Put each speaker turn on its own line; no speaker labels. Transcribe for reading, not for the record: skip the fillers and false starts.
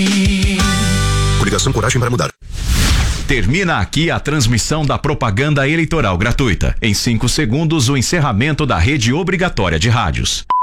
Coligação Coragem para Mudar.
Termina aqui a transmissão da propaganda eleitoral gratuita. Em 5 segundos, o encerramento da rede obrigatória de rádios.